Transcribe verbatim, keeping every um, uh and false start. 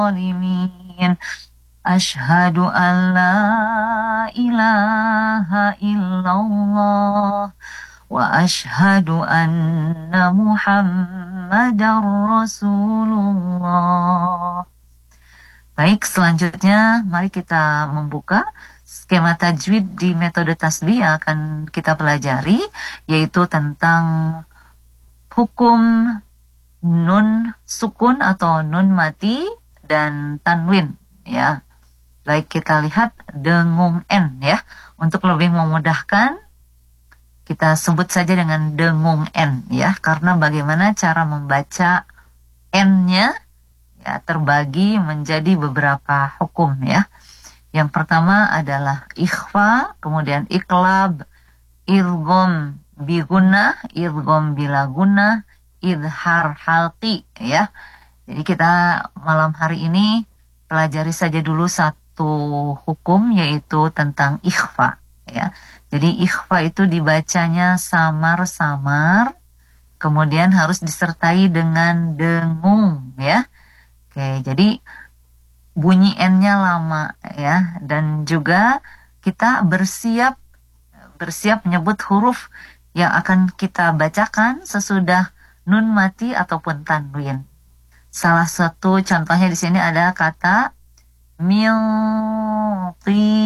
الظالمين أشهد أن لا إله إلا الله وأشهد أن محمدا رسول الله. Baik, selanjutnya mari kita membuka skema tajwid di metode tasbih yang akan kita pelajari, yaitu tentang hukum nun sukun atau nun mati dan tanwin, ya. Baik, kita lihat dengung N, ya. Untuk lebih memudahkan, kita sebut saja dengan dengung N, ya, karena bagaimana cara membaca N-nya ya terbagi menjadi beberapa hukum, ya. Yang pertama adalah ikhfa, kemudian iklab, idgham bigunah, idgham bila gunah, idhar halqi, ya. Jadi kita malam hari ini pelajari saja dulu satu hukum, yaitu tentang ikhfa, ya. Jadi ikhfa itu dibacanya samar-samar, kemudian harus disertai dengan dengung, ya. Oke, jadi bunyi N-nya lama, ya, dan juga kita bersiap bersiap menyebut huruf yang akan kita bacakan sesudah nun mati ataupun tanwin. Salah satu contohnya di sini ada kata milqi.